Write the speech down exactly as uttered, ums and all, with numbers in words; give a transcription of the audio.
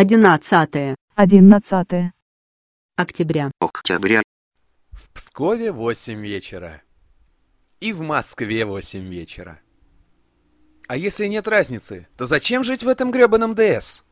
Одиннадцатое Одиннадцатое октября. октября, В Пскове восемь вечера. И в Москве восемь вечера. А если нет разницы, то зачем жить в этом грёбаном ДС?